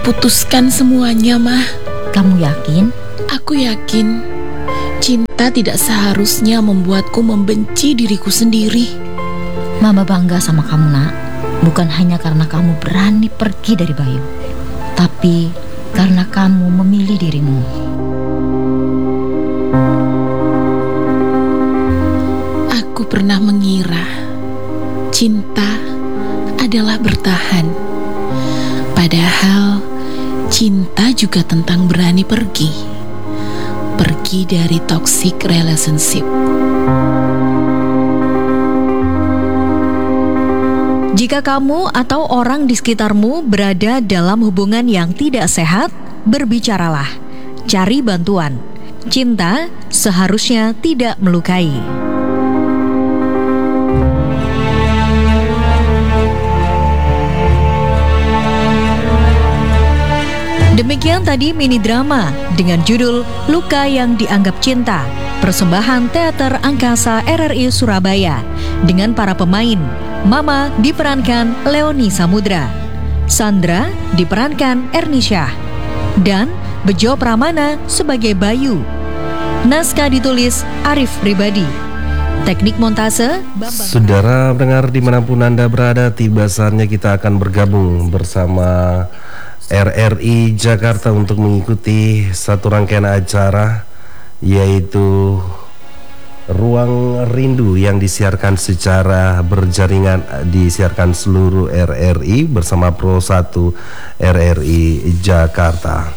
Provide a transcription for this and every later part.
putuskan semuanya, Mah. Kamu yakin? Aku yakin cinta tidak seharusnya membuatku membenci diriku sendiri. Mama bangga sama kamu, Nak. Bukan hanya karena kamu berani pergi dari Bayu, tapi karena kamu memilih dirimu. Aku pernah mengira cinta adalah bertahan. Padahal cinta juga tentang berani pergi. Pergi dari toxic relationship. Jika kamu atau orang di sekitarmu berada dalam hubungan yang tidak sehat, berbicaralah. Cari bantuan. Cinta seharusnya tidak melukai. Demikian tadi mini drama dengan judul Luka yang Dianggap Cinta, persembahan Teater Angkasa RRI Surabaya dengan para pemain. Mama diperankan Leoni Samudra, Sandra diperankan Ernisha, dan Bejo Pramana sebagai Bayu. Naskah ditulis Arif Pribadi. Teknik montase Bambang. Saudara pendengar dimanapun Anda berada, tiba saatnya kita akan bergabung bersama RRI Jakarta untuk mengikuti satu rangkaian acara, yaitu Ruang Rindu yang disiarkan secara berjaringan, disiarkan seluruh RRI bersama Pro 1 RRI Jakarta.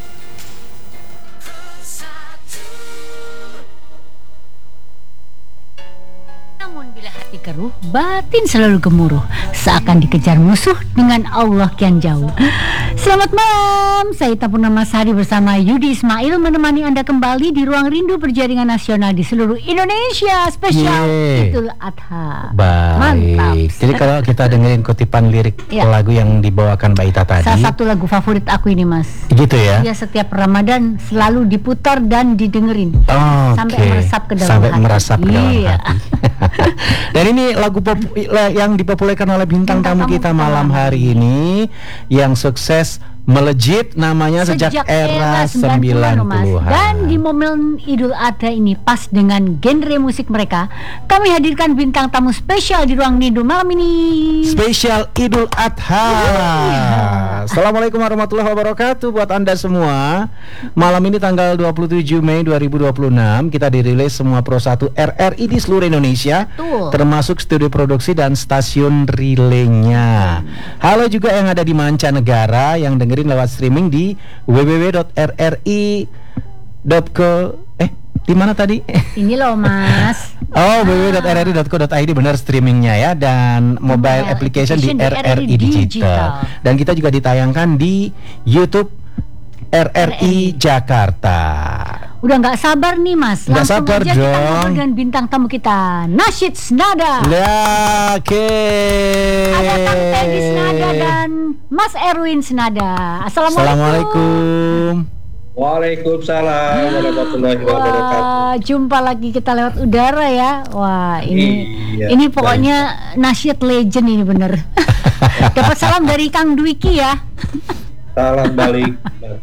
Namun bila hati keruh, batin selalu gemuruh, seakan dikejar musuh dengan Allah kian jauh. Selamat malam, saya Tapurnama Sari bersama Yudi Ismail menemani Anda kembali di Ruang Rindu Berjaringan Nasional di seluruh Indonesia, spesial Idul Adha. Baik. Mantap. Jadi kalau kita dengerin kutipan lirik lagu yang dibawakan Mbak Ita tadi, salah satu lagu favorit aku ini, Mas. gitu ya? Ya, setiap Ramadan selalu diputar dan didengerin. Sampai meresap ke dalam sampai hati. meresap ke dalam Iya. hati. Dan ini lagu yang dipopulerkan oleh bintang tamu kita malam hari ini, yang sukses melejit namanya sejak era 90-an. Dan di momen Idul Adha ini, pas dengan genre musik mereka, kami hadirkan bintang tamu spesial di Ruang Rindu malam ini. Spesial Idul Adha. Assalamualaikum warahmatullahi wabarakatuh buat Anda semua. Malam ini tanggal 27 Mei 2026 kita dirilis semua Pro 1 RRI di seluruh Indonesia. Betul. Termasuk studio produksi dan stasiun relaynya. Halo juga yang ada di mancanegara yang dengerin lewat streaming di www.rri.co. Di mana tadi? Ini loh, Mas. www.rri.co.id, benar streamingnya ya, dan mobile application di RRI Digital. Dan kita juga ditayangkan di YouTube RRI Jakarta. Udah nggak sabar nih, Mas. Nggak Langsung sabar aja kita dong. ngobrol dengan bintang tamu kita, Nasyid Snada. Oke. Ada Kang Teddy Snada dan Mas Erwin Snada. Assalamualaikum. Waalaikumsalam warahmatullahi wabarakatuh. Wah, jumpa lagi kita lewat udara ya. Wah, Iya, ini pokoknya Nasyid legend ini bener. Dapat salam dari Kang Dwiki ya. Salam balik.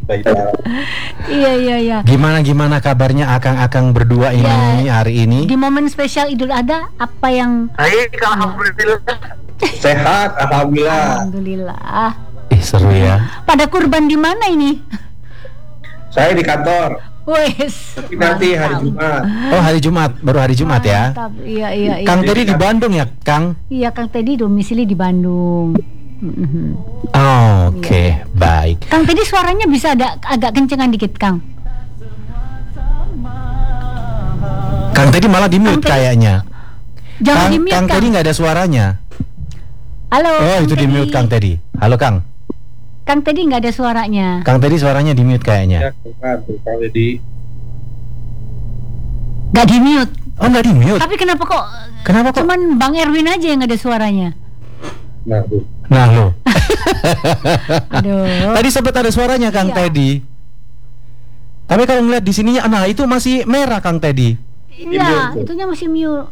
Iya. Gimana kabarnya akang-akang berdua ini hari ini? Di momen spesial Idul Adha, apa yang Baik, alhamdulillah. Sehat, alhamdulillah. Alhamdulillah. Seru ya. Pada kurban di mana ini? Saya di kantor. Wes. Tapi nanti hari Jumat. Oh, hari Jumat, baru hari Jumat ya. Mantap. Iya. Kang Teddy di Bandung ya, Kang? Iya, Kang Teddy domisili di Bandung. Oke, baik. Kang Teddy suaranya bisa agak kencengan dikit, Kang. Kang Teddy malah di mute kayaknya. Jangan di mute, Kang Teddy nggak ada suaranya. Halo. Oh, Kang itu di Teddy. mute Kang Teddy. Halo Kang. Kang Teddy nggak ada suaranya. Kang Teddy suaranya di mute kayaknya. Ya, Kang Teddy. Nggak di mute. Oh, nggak di mute. Tapi kenapa kok cuman Bang Erwin aja yang nggak ada suaranya? Nah lo. Aduh. Tadi sempat ada suaranya Kang Iya. Teddy. Tapi kalau ngeliat di sininya, nah itu masih merah Kang Teddy. Iya, itunya masih mute.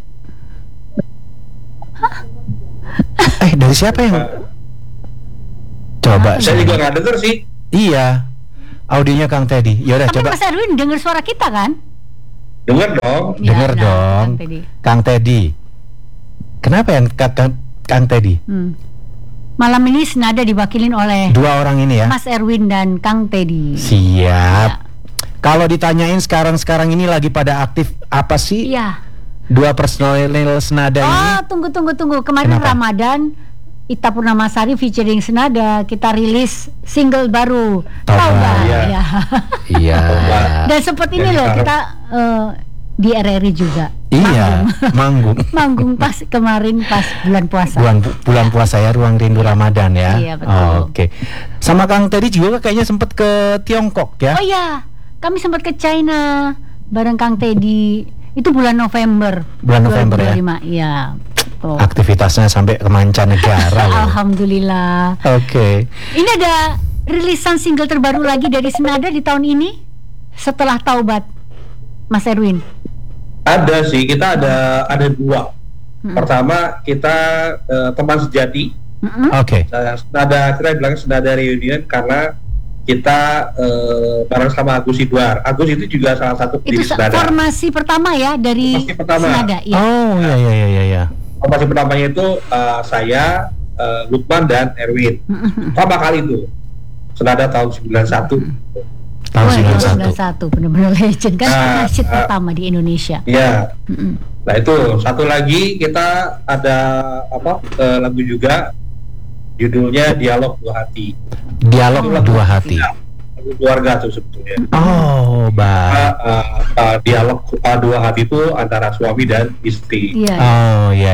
Dari siapa yang? Coba Saya juga nggak denger sih. Iya. Audionya Kang Teddy. Yaudah Tapi coba. Mas Erwin dengar suara kita kan? Dengar dong. Ya, Dengar nah, dong. Kang Teddy. Kang Teddy. Kenapa yang Kang Teddy? Malam ini senada diwakilin oleh Dua orang ini ya. Mas Erwin dan Kang Teddy. Siap. Kalau ditanyain sekarang ini lagi pada aktif apa sih? Iya. Dua personil senada ini. Oh, tunggu. Kemarin Kenapa? Ramadan Ita Purnamasari featuring Senada, kita rilis single baru Taubat. Taubat. Ya. Iya. Dan sempat ini loh kita di RRI juga. Iya, manggung. Manggung pas kemarin pas bulan puasa. Bulan puasa ya, Ruang Rindu Ramadan ya. Iya, betul. Oke. Sama Kang Teddy juga kayaknya sempat ke Tiongkok ya. Oh iya, kami sempat ke China bareng Kang Teddy. Itu bulan November. Bulan November ya? 2025, iya. Oh. Aktivitasnya sampai ke mancanegara loh. Alhamdulillah. Oke. Ini ada rilisan single terbaru lagi dari Senada di tahun ini setelah Taubat, Mas Erwin. Ada sih, kita ada dua. Pertama kita teman sejati. Oke. Senada, kita bilang Senada reunion karena kita bareng sama Agus Idwar. Agus itu juga salah satu Itu pendiri Senada. formasi pertama ya dari Formasi pertama. Senada. Ya. Oh iya. Formasi pertamanya itu saya, Lukman dan Erwin. Pertama kali itu Senada tahun 91. Tahun Wah, 91. 91 benar-benar legend kan, nasyid ah. pertama di Indonesia. Iya. Nah itu satu lagi kita ada lagu juga judulnya Dialog Dua Hati. Dialog Dua Hati. Lagu keluarga tuh sebetulnya. Oh, baik. Dialog Dua Hati itu antara suami dan istri. Iya. Oh, iya.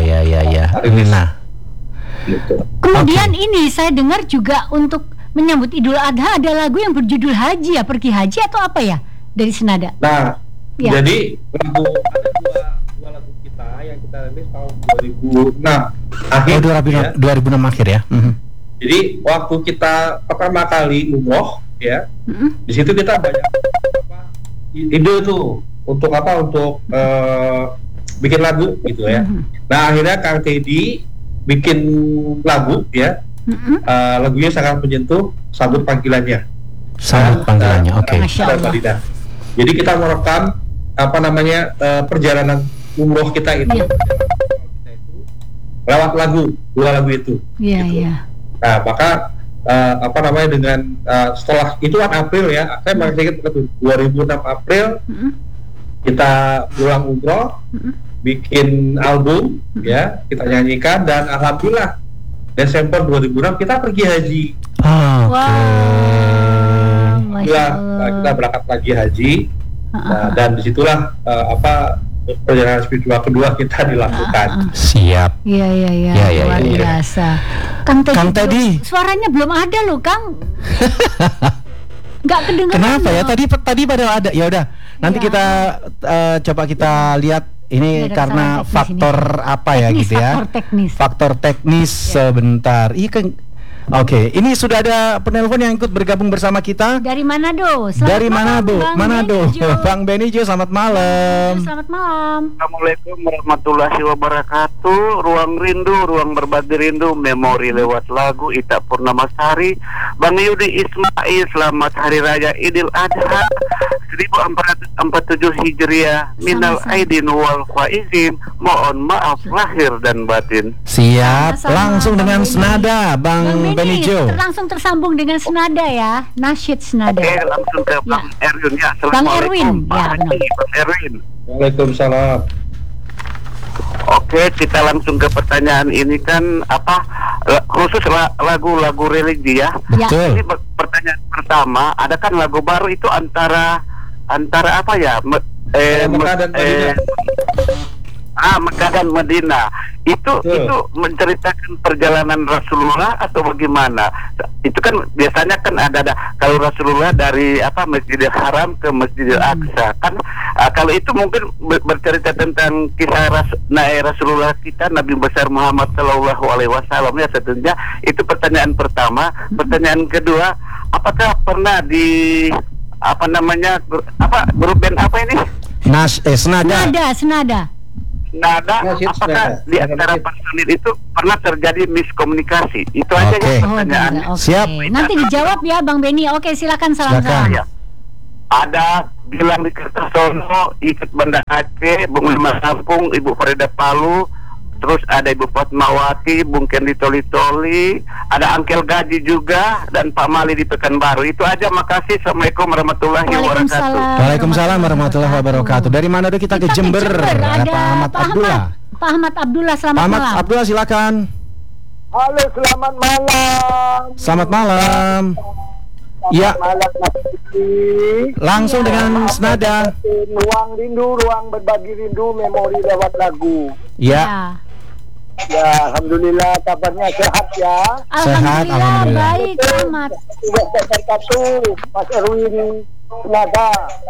Nah, Gitu. Kemudian ini saya dengar juga untuk menyambut Idul Adha ada lagu yang berjudul Haji ya, pergi haji atau apa ya dari Senada? Nah, Ya. jadi ada dua lagu kita yang kita rilis tahun 2006 akhir. 2006 akhir ya. Jadi waktu kita pertama kali umroh ya, di situ kita banyak ide tuh untuk bikin lagu gitu ya. Nah akhirnya Kang Teddy bikin lagu ya, lagunya sangat menyentuh, Sambut Panggilannya. Sambut Panggilannya, oke. Masya Allah. Jadi kita merekam perjalanan umroh kita itu lewat dua lagu itu. Iya, gitu. iya. Nah maka dengan setelah itu kan April ya, saya masih ingat betul 2006 April kita pulang umroh, bikin album ya, kita nyanyikan dan alhamdulillah Desember 2006 kita pergi haji. Masya Nah, kita Allah. berangkat lagi haji. Nah, dan disitulah perjalanan spiritual kedua kita dilakukan. Siap. Iya, Iya, luar iya. biasa. Kang Teddy, Teddy. suaranya belum ada loh, Kang. Nggak kedengeran. Kenapa ya? loh. Tadi padahal ada. Ya udah, nanti Iya. kita coba kita lihat ini Ada karena kesalahan teknis faktor apa ya Teknis, gitu ya. faktor teknis. Faktor teknis sebentar. Iya kan. Oke, ini sudah ada penelpon yang ikut bergabung bersama kita. Dari Manado. Dari Manado, Bang Manado. Benijo. Bang Benijo, selamat malam. Selamat malam. Assalamualaikum warahmatullahi wabarakatuh. Ruang Rindu, ruang berbagi rindu, memori lewat lagu Ita Purnamasari. Bang Yudi Ismail, selamat Hari Raya Idul Adha 1447 Hijriah. Minal Sama-sama. aidin wal faizin. Mohon maaf lahir dan batin. Siap, Sama-sama, langsung Bang dengan Beni. senada Bang Beni, Benijo. langsung tersambung dengan Senada ya, nasyid Senada. Oke, langsung ke Bang Erwin ya. Bang Erwin, Assalamualaikum. ya, Pak benar. Haji, Bang Erwin. Waalaikumsalam. Oke, kita langsung ke pertanyaan ini kan khusus lagu-lagu religi ya. Betul. Ini pertanyaan pertama, ada kan lagu baru itu antara apa ya? Mekah dan Madinah. Mekah dan Madinah. Itu menceritakan perjalanan Rasulullah atau bagaimana? Itu kan biasanya kan ada kalau Rasulullah dari Masjidil Haram ke Masjidil Aqsa kan, kalau itu mungkin bercerita tentang kisah Rasulullah kita Nabi besar Muhammad Sallallahu Alaihi Wasallam ya tentunya. Itu pertanyaan pertama. Pertanyaan kedua, apakah pernah di grup band apa ini? Senada. Senada. nada, apakah di antara personil itu pernah terjadi miskomunikasi? Itu aja Oke. yang pertanyaan. Siap. Nanti dijawab ya Bang Beni. Oke, silakan salam-salam. Ya. Ada bilang di Kertosono, ikut Banda Aceh, Bung Lima Lampung, Ibu Farida Palu, terus ada Ibu Fatmawati, Bung Kendi Toli-Toli, ada Angkel Gaji juga, dan Pak Mali di Pekanbaru. Itu aja, makasih. Assalamualaikum warahmatullahi wabarakatuh. Waalaikumsalam warahmatullahi wabarakatuh. Dari mana dulu kita ke Jember? Ada Pak Ahmad Abdullah. Pak Ahmad Abdullah, selamat Pak Ahmad malam. Abdullah, silakan. Halo, selamat malam. Selamat malam. Ya, Malam Mas Yudi. langsung dengan senada. Ruang rindu, ruang berbagi rindu, memori lewat lagu. Ya, Ya, alhamdulillah kabarnya sehat ya. Sehat, alhamdulillah. Baik, Ahmad. Sudah terkatu, Mas Erwin Senada.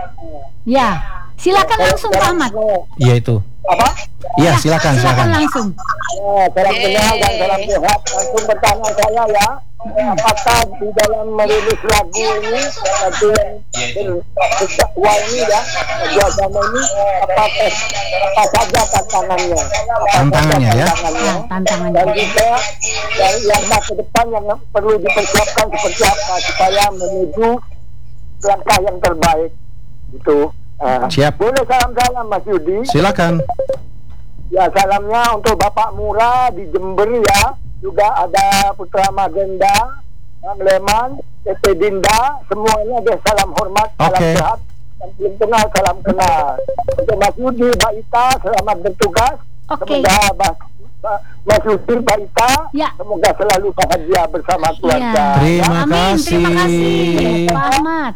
Ya, silakan langsung Pak Ahmad. iya itu. Apa? Iya, silakan, Silakan silakan. langsung. Ya, salam kenal dan salam sehat. Langsung bertanya saya ya. Apakah di dalam merilis lagu ini, lagu yang berdakwah ini ya, lagu agama ini, apa saja tantangannya? Tantangannya ya. Ya, tantangannya. Dan juga dari yang ke depan yang perlu dipersiapkan seperti apa supaya menuju langkah yang terbaik itu. Siap. Boleh salam Mas Yudi? Silakan. Ya, salamnya untuk Bapak Mura di Jember ya. Juga ada Putra Magenda, Bang Leman, PP Dinda, semuanya deh salam hormat, salam Oke. sehat. Dan belum kenal, salam kenal. Untuk Mas Yudi, Mbak Ita, selamat bertugas. Oke. Semoga Mas Yudi, Mbak Ita, Ya. semoga selalu bahagia bersama keluarga. Terima Amin, terima kasih kasih. Pak Ahmad.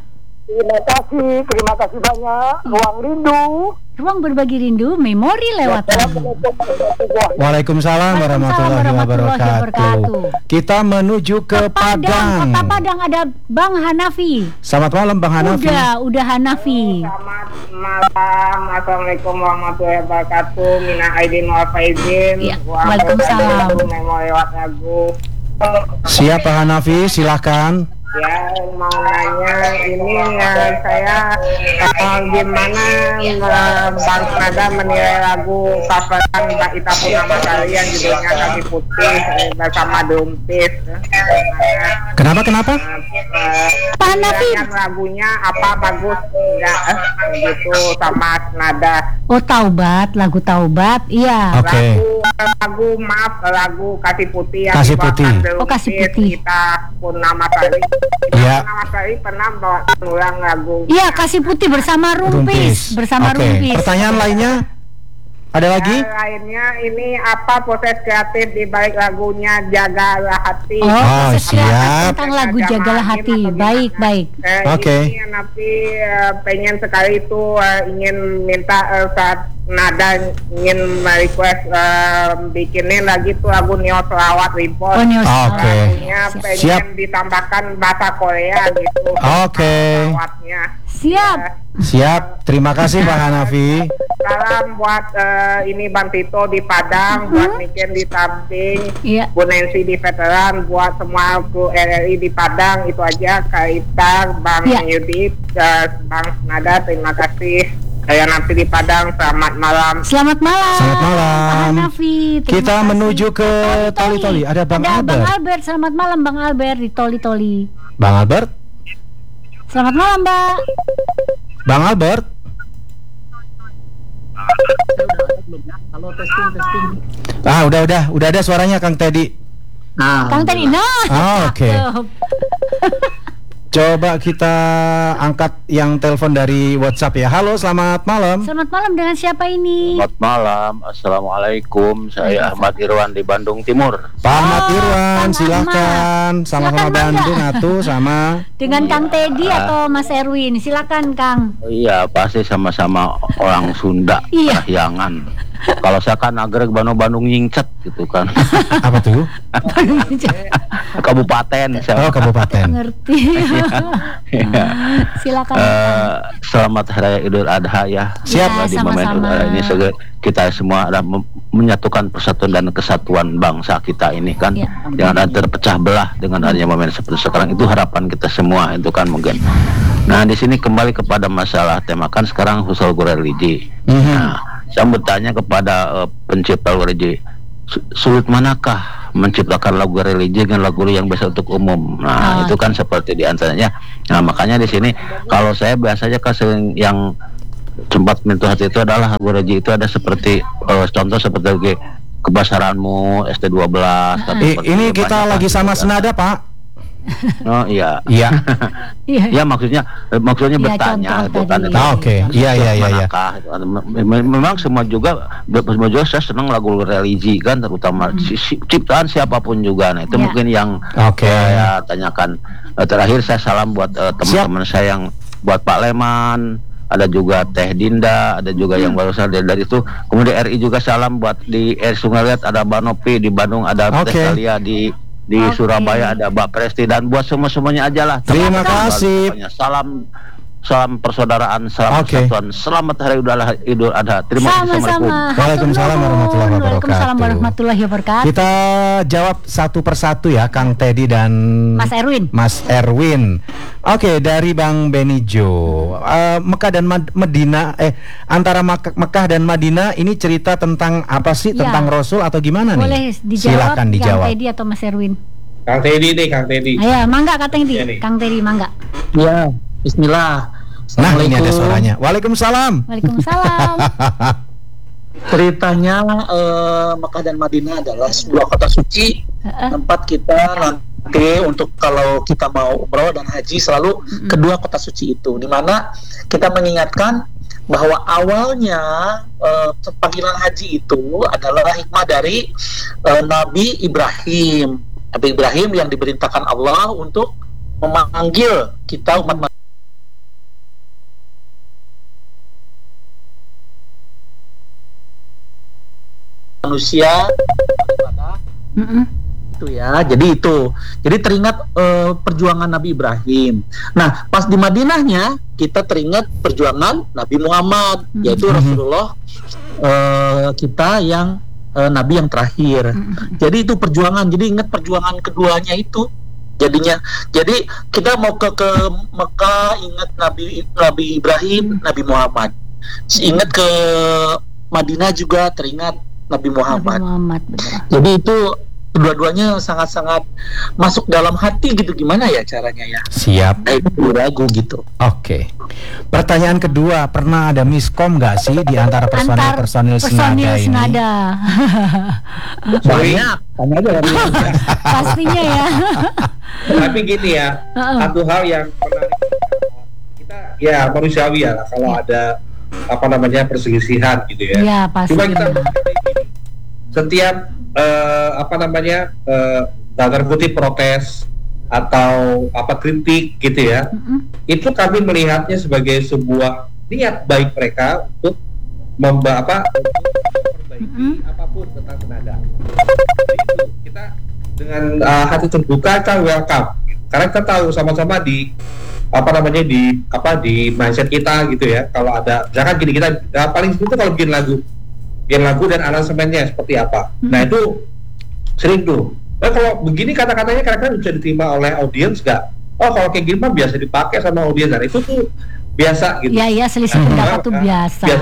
Terima kasih banyak. Ruang rindu. Ruang berbagi rindu, memori lewat lagu. Waalaikumsalam warahmatullahi warahmatullahi wabarakatuh. wabarakatuh. Kita menuju ke Padang. Kota Padang ada Bang Hanafi. Selamat malam Bang Hanafi. Udah Hanafi. Selamat malam, assalamualaikum warahmatullahi wabarakatuh. Mina Aidin wal Faizin. Ya, waalaikumsalam. Mau lewat lagu. Siap Pak Hanafi, silakan. Ya, mau nanya ini saya gimana Bang Nada menilai lagu coveran Mbak Ita Purnama Sari yang judulnya Kaki Putih bersama Dumpis. Kenapa? Pak Hanafi. Lagunya apa bagus enggak gitu sama Nada. Oh, Taubat, lagu Taubat. Iya. Oke. Lagu Kasih Putih yang Kasih dibawakan Putih. Dumpis, Oh, Kasih Putih. Ita Purnama Sari. Iya. Purnama Sari pernah bawa ulang lagu. Iya, Kasih Putih bersama Rumpis. Bersama Oke. Rumpis. Pertanyaan lainnya? Ada lagi? Lainnya ini apa proses kreatif di balik lagunya Jagalah Hati. Oh, Oh, proses kreatif siap. tentang lagu Jagalah Hati. Baik. Oke. Ini Napi pengen sekali itu ingin minta saat Nada ingin request bikinin lagi tuh lagu Neo Selawat Reborn. Oh, Neo Selawat. Oke. Lagunya pengen Siap. ditambahkan bahasa Korea gitu. Oke. Selawatnya. Siap. Siap. Terima kasih Pak Hanafi. Salam buat ini Bang Tito di Padang, buat Niken di Tamping, Iya. Bu Nancy di Veteran, buat semua kru RRI di Padang. Itu aja, Kaita, Bang Iya. Yudi, Bang Nada, terima kasih. Saya nanti di Padang, selamat malam. Selamat malam. Selamat malam. Pak Hanafi. Terima Kita kasih. menuju ke Toli-Toli. Ada Bang Albert. Selamat malam Bang Albert di Toli-Toli. Bang Albert? Selamat malam, Mbak. Bang Albert? Halo, testing. Udah ada suaranya Kang Teddy. Kang tadi, Oke. Coba kita angkat yang telepon dari WhatsApp ya. Halo, selamat malam. Selamat malam, dengan siapa ini? Selamat malam, assalamualaikum. Saya Ahmad Irwan di Bandung Timur. Pak Ahmad Irwan, Kang silakan. Sama-sama Silakan, Bandung atuh sama. Dengan Kang Teddy atau Mas Erwin? Silakan, Kang. Iya, pasti sama-sama orang Sunda, Iya. Kahyangan. Kalau saya kan nagreg Bandung nyingcet gitu kan. Apa tuh? Kabupaten saya. Oh, kabupaten. Ngerti. Iya. Silakan. Selamat Hari Idul Adha ya. Siap. Di Ya, momen sama-sama. Idul Adha ini kita semua ada menyatukan persatuan dan kesatuan bangsa kita ini kan. Ya. Jangan ada terpecah belah dengan adanya momen seperti sekarang. Itu harapan kita semua itu kan mungkin. Nah, di sini kembali kepada masalah tema kan sekarang husnul religi. Nah, Saya bertanya kepada pencipta lagu religi, sulit manakah menciptakan lagu religi dengan lagu yang biasa untuk umum? Nah, itu kan seperti di antaranya. Nah, makanya di sini kalau saya biasanya yang sempat menyentuh hati itu adalah lagu religi itu ada seperti contoh seperti Kebesaranmu, ST12. Ini kita lagi sama senada, Pak. Oh iya. Iya. Ya maksudnya bertanya gitu kan. Oke. Iya. Memang semua juga saya senang lagu religi kan, terutama ciptaan siapapun juga. Nah, itu mungkin yang saya tanyakan. Terakhir saya salam buat teman-teman saya yang buat Pak Leman, ada juga Teh Dinda, ada juga yang baru saja dari itu. Kemudian RI juga salam buat di Sungai Liat, ada Mbak Nopi, di Bandung ada Teh Talia, di Surabaya ada Mbak Presti, dan buat semuanya aja lah. Terima kasih. Salam persaudaraan, salam persatuan. Selamat Hari Idul Adha. Terima kasih. Assalamualaikum. Waalaikumsalam warahmatullahi wabarakatuh. Waalaikumsalam warahmatullahi wabarakatuh. Kita jawab satu persatu ya, Kang Teddy dan Mas Erwin. Oke, dari Bang Benijo. Mekah dan Madinah, antara Mekah dan Madinah ini cerita tentang apa sih? Tentang Rasul atau gimana nih? Boleh dijawab. Silakan dijawab. Kang Teddy atau Mas Erwin? Kang Teddy nih, Kang Teddy. Ayo, mangga Kang Teddy. Kang Teddy, mangga. Ya, bismillah. Nah, ini ada suaranya. Waalaikumsalam. Waalaikumsalam. Ceritanya Mekah dan Madinah adalah sebuah kota suci, tempat kita nanti untuk kalau kita mau umroh dan haji selalu kedua kota suci itu, di mana kita mengingatkan bahwa awalnya panggilan haji itu adalah hikmah dari Nabi Ibrahim. Nabi Ibrahim yang diperintahkan Allah untuk memanggil kita umat manusia itu ya. Jadi teringat perjuangan Nabi Ibrahim. Nah, pas di Madinahnya kita teringat perjuangan Nabi Muhammad, yaitu Rasulullah kita yang Nabi yang terakhir. Jadi itu perjuangan. Jadi ingat perjuangan keduanya itu. Jadi kita mau ke Mekah, ingat Nabi Ibrahim, Nabi Muhammad. Ingat ke Madinah juga teringat Nabi Muhammad. Jadi itu kedua-duanya sangat-sangat masuk dalam hati gitu. Gimana ya caranya ya? Siap. Ragu gitu. Oke. Pertanyaan kedua, pernah ada miskom nggak sih di antara personil senada ini? Banyak. Tanya aja dari pastinya ya. Tapi gini ya, satu hal yang pernah kita ya manusiawi ya, kalau ada perselisihan gitu ya. Iya, pasti. Cuma kita setiap tanda kutip protes atau kritik gitu ya, itu kami melihatnya sebagai sebuah niat baik mereka untuk memperbaiki apapun tentang senada. Jadi kita dengan hati terbuka kita welcome, karena kita tahu sama-sama di mindset kita gitu ya. Kalau ada misalkan gini, kita paling itu kalau bikin lagu dan aransemennya seperti apa. Nah itu sering tuh. Kalau begini kata-katanya kadang-kadang bisa diterima oleh audiens nggak? Oh kalau kayak gini mah biasa dipakai sama audiens. Dan itu tuh biasa gitu. Iya selisih pendapat tuh biasa. Biasa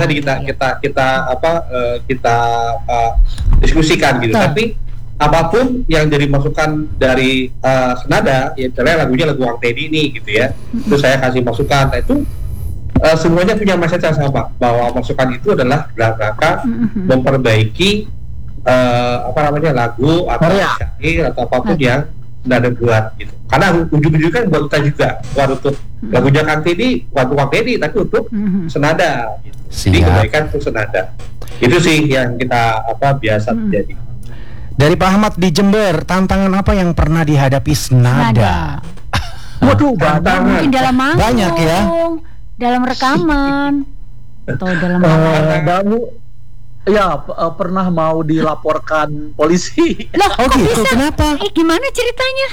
kita diskusikan gitu. Tapi apapun yang jadi masukan dari senada, ya misalnya lagunya lagu Kang Teddy nih gitu ya, terus saya kasih masukan, nah itu semuanya punya message yang sama, bahwa masukan itu adalah dalam rangka memperbaiki lagu atau syair atau apapun yang senada buat gitu. Karena ujung-ujungnya kan buat kita juga, bukan untuk lagunya Kang Teddy, buat Kang Teddy, tapi untuk senada gitu. Jadi kebaikan untuk senada. Itu sih yang kita biasa terjadi. Dari Pak Ahmad di Jember, tantangan apa yang pernah dihadapi senada? Waduh, tantangan. Mungkin dalam manggung, banyak ya. Dalam rekaman, atau dalam pernah mau dilaporkan polisi. Lah, kok gitu? bisa? Kenapa? Gimana ceritanya?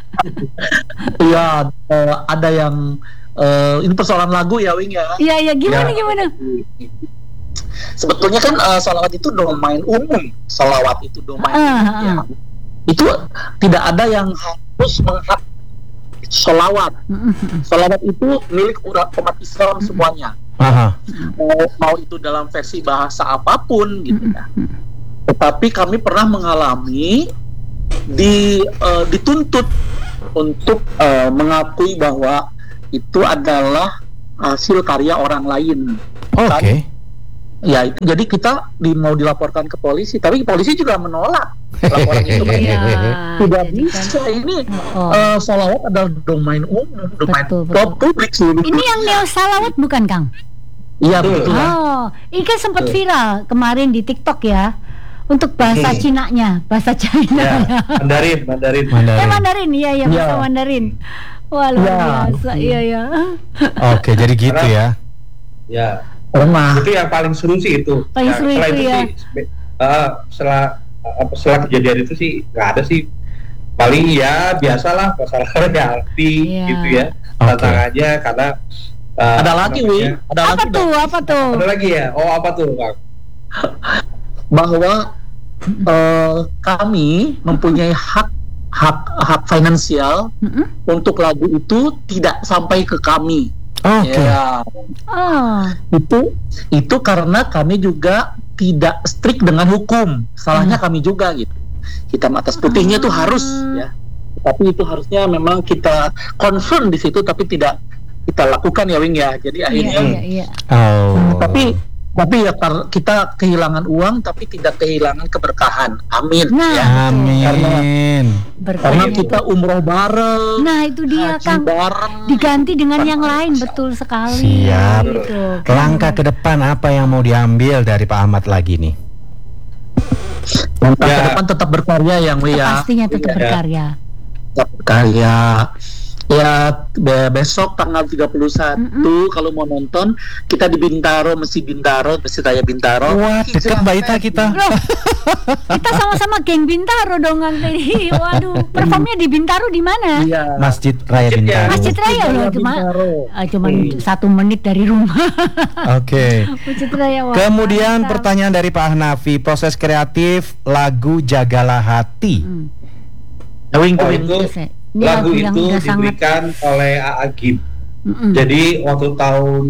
Iya, ada yang ini persoalan lagu ya, Wing ya. Iya, gimana? Sebetulnya kan sholawat itu domain umum. Sholawat itu domain umum ya. Itu tidak ada yang harus menghak sholawat. Sholawat itu milik umat Islam semuanya. mau itu dalam versi bahasa apapun gitu ya. Tetapi kami pernah mengalami dituntut untuk mengakui bahwa itu adalah hasil karya orang lain. Oke. Ya itu, jadi kita mau dilaporkan ke polisi, tapi polisi juga menolak laporan itu. Tidak bisa, ini salawat adalah domain umum, domain publik seluruh. Ini yang neo salawat bukan, Kang? Iya betul. Oh, ini kan sempat viral kemarin di TikTok ya. Untuk bahasa Cinanya, bahasa China. Ya, Mandarin. Mandarin, iya bahasa Mandarin. Wah, luar biasa, iya. Oke, jadi gitu ya. Ya. Itu yang paling seru sih itu. Paling seru itu ya. Setelah kejadian itu sih nggak ada sih. Paling ya biasalah masalah royalti gitu ya. Tantangannya karena ada lagi, Apa tuh? Ada lagi ya. Oh, apa tuh, Bang? Bahwa kami mempunyai hak finansial untuk lagu itu tidak sampai ke kami. Ya. Itu karena kami juga tidak strict dengan hukum. Salahnya kami juga gitu. Hitam atas putihnya tuh harus ya. Tapi itu harusnya memang kita confirm di situ, tapi tidak kita lakukan ya, Wing ya. Jadi akhirnya tapi ya kita kehilangan uang tapi tidak kehilangan keberkahan. Amin. Amin. Karena kita umroh bareng. Nah, itu dia, Kang. Diganti dengan yang lain, betul sekali. Siap. Gitu. Langkah ke depan apa yang mau diambil dari Pak Ahmad lagi nih? Langkah ke depan tetap berkarya yang Pastinya tetap berkarya. Tetap berkarya. Ya besok tanggal 31 kalau mau nonton kita di Bintaro, Masjid Raya Bintaro. Wah, dekat Mbak Ita kita. Loh, kita sama-sama geng Bintaro dong nanti. Waduh, performnya di Bintaro di mana? Iya. Masjid Raya Bintaro. Masjid Raya loh, cuma 1 menit dari rumah. Oke. Masjid Raya. Kemudian pertanyaan dari Pak Hanafi, proses kreatif lagu Jagalah Hati. Lagu itu diberikan oleh Agim. Jadi waktu tahun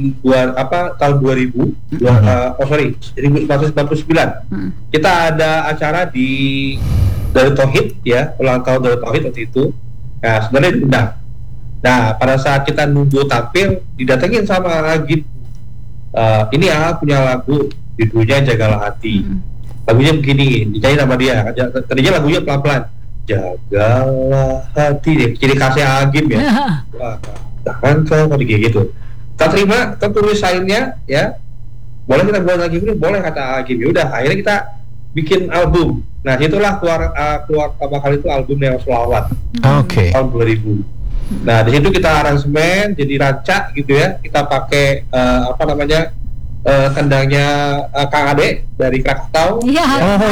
2000, jadi 1999 kita ada acara di Darut Tauhid ya, ulang tahun Darut Tauhid waktu itu. Nah, sebenarnya diundang. Nah, pada saat kita nunggu tampil, didatengin sama Agim. Ini punya lagu judulnya Jagalah Hati. Lagunya begini, dinyanyi sama dia. Tadinya lagunya pelan-pelan. Jagalah hati, ciri khasnya Agim ya. Jangan kau kayak gitu. Kita terima, kita tulis lainnya ya. Boleh kita buat lagi ini, boleh kata Agim. Ya udah, akhirnya kita bikin album. Nah, itulah keluar pertama kali itu album Neo Selawat. Tahun 2000. Nah, di situ kita aransemen jadi rancak gitu ya. Kita pakai kendangnya Kang Ade dari Krakatau. Iya.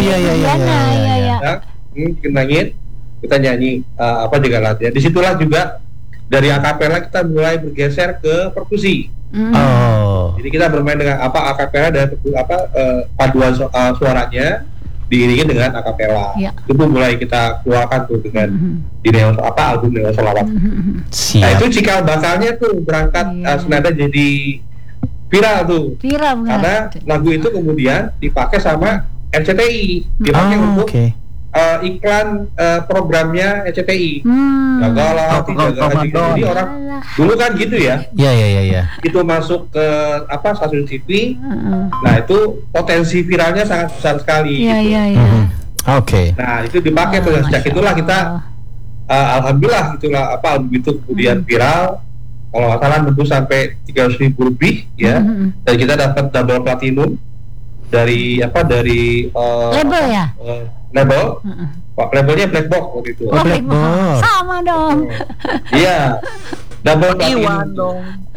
Kendangin, kita nyanyi Jagalah Hati. Disitulah juga dari akapela kita mulai bergeser ke perkusi. Jadi kita bermain dengan akapela dan paduan suaranya diiringi dengan akapela. Itu mulai kita keluarkan tuh dengan di album Neo Selawat. Nah, itu cikal bakalnya tuh berangkat senada jadi viral tuh. Karena lagu itu kemudian dipakai sama RCTI, dipakai untuk iklan programnya RCTI. Jagalah Hati. Jadi orang dulu kan gitu ya. Iya. Itu masuk ke stasiun TV. Nah, itu potensi viralnya sangat besar sekali. Iya. Nah, itu dipakai tuh. Sejak itulah kita alhamdulillah itulah album itu kemudian viral. Kalau nggak salah nembus sampai 300.000 lebih ya. Dan kita dapat double platinum dari label ya. Label, labelnya Black Box waktu itu. Black Box. Sama dong. Iya, double platinum dong.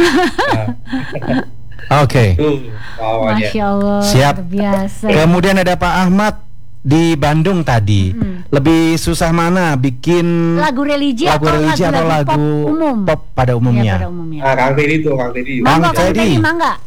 Masya Allah. Siap. Biasa. Kemudian ada Pak Ahmad di Bandung tadi. Lebih susah mana bikin lagu religi atau lagu umum? Pop pada umumnya. Ya, pada umumnya. Kang Teddy. Mangga.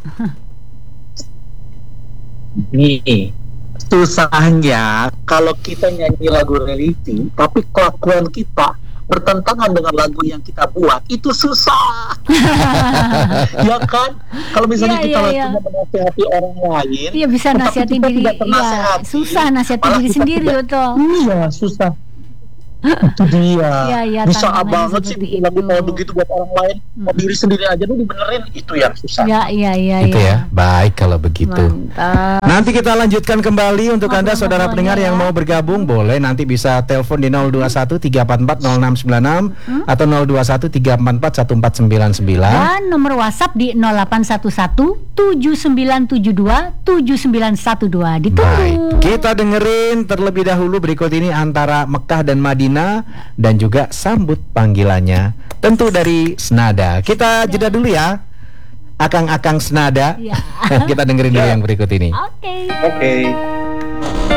Nih, susahnya kalau kita nyanyi lagu religi tapi kelakuan kita bertentangan dengan lagu yang kita buat, itu susah. Ya kan? Kalau misalnya kita cuma menasihati orang lain, iya bisa nasihati diri, iya, susah nasihati diri sendiri, betul. Iya, susah. Itu dia. Bisa banget sih bikin lagu kalau begitu buat orang lain, mau diri sendiri aja dulu dibenerin, itu yang susah. Iya. Itu ya. Baik kalau begitu. Mantap. Nanti kita lanjutkan kembali untuk Anda saudara pendengar yang mau bergabung, boleh nanti bisa telepon di 021 344 0696 atau 021 344 1499. Dan nomor WhatsApp di 0811 7972 7912. Ditunggu. Baik, kita dengerin terlebih dahulu berikut ini antara Mekkah dan Madinah, dan juga sambut panggilannya tentu dari Senada. Kita jeda dulu ya, akang-akang Senada. Kita dengerin dulu yang berikut ini. Oke.